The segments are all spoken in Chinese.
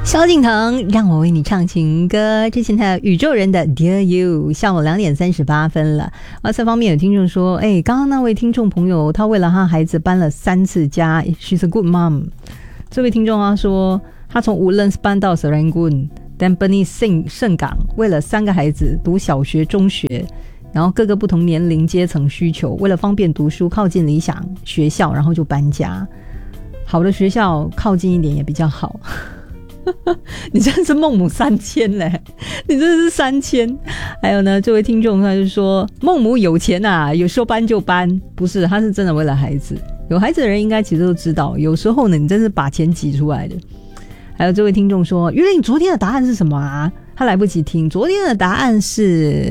萧敬腾让我为你唱情歌，之前还有宇宙人的 Dear You。 下午2点38分了。这方面有听众说，刚刚那位听众朋友他为了他孩子搬了3次家， She's a good mom。 这位听众他说他从Woodlands搬到 Serangoon Tampines 盛港，为了3个孩子读小学中学，然后各个不同年龄阶层需求，为了方便读书靠近理想学校，然后就搬家。好的学校靠近一点也比较好。你真的是孟母3000嘞，你真的是3000。还有呢，这位听众他就说孟母有钱啊，有时候搬就搬，不是，他是真的为了孩子。有孩子的人应该其实都知道，有时候呢你真是把钱挤出来的。还有这位听众说，于玲昨天的答案是什么啊？他来不及听，昨天的答案是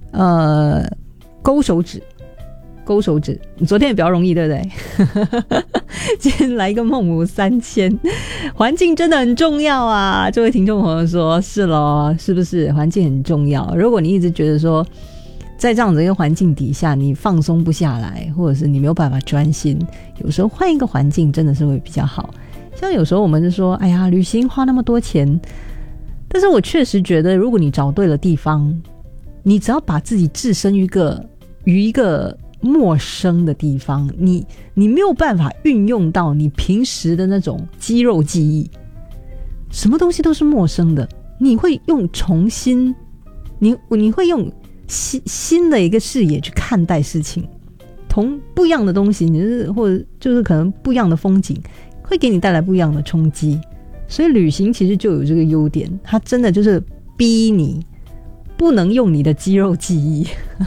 勾手指。勾手指，昨天也比较容易，对不对？今天来一个孟母3000，环境真的很重要啊！这位听众朋友说，是咯，是不是？环境很重要。如果你一直觉得说，在这样的一个环境底下，你放松不下来，或者是你没有办法专心，有时候换一个环境真的是会比较好。像有时候我们就说，哎呀，旅行花那么多钱，但是我确实觉得，如果你找对了地方，你只要把自己置身于一个陌生的地方，你没有办法运用到你平时的那种肌肉记忆，什么东西都是陌生的，你会用重新你会用新的一个视野去看待事情，同不一样的东西，或者就是可能不一样的风景会给你带来不一样的冲击。所以旅行其实就有这个优点，它真的就是逼你不能用你的肌肉记忆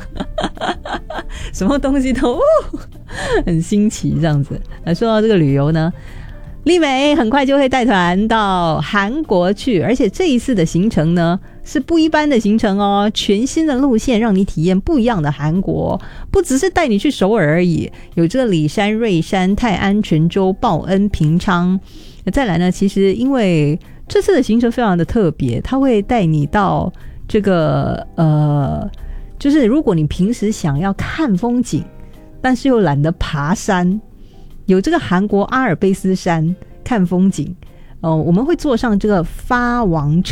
什么东西都很新奇这样子。说到这个旅游呢，丽美很快就会带团到韩国去，而且这一次的行程呢是不一般的行程哦，全新的路线让你体验不一样的韩国，不只是带你去首尔而已，有这个里山、瑞山、泰安、泉州、报恩、平昌。再来呢，其实因为这次的行程非常的特别，它会带你到这个就是如果你平时想要看风景但是又懒得爬山，有这个韩国阿尔卑斯山看风景。我们会坐上这个发王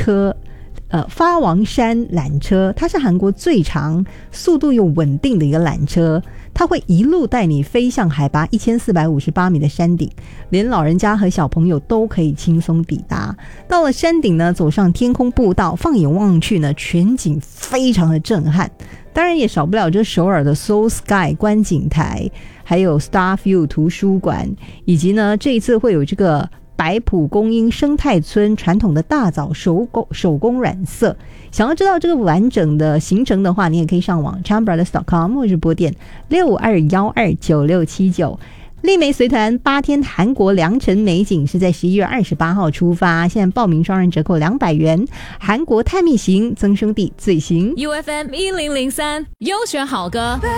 山缆车，它是韩国最长速度又稳定的一个缆车，它会一路带你飞向海拔1458米的山顶，连老人家和小朋友都可以轻松抵达。到了山顶呢，走上天空步道，放眼望去呢，全景非常的震撼。当然也少不了这首尔的 Seoul Sky 观景台，还有 Star View 图书馆，以及呢这一次会有这个白浦公英生态村传统的大枣手工染色。想要知道这个完整的行程的话，你也可以上网 ChanBrothers.com 或是拨电62129679。丽梅随团8天韩国良辰美景是在11月28号出发，现在报名双人折扣200元。韩国探秘行增兄弟最行 UFM 1003优选好歌。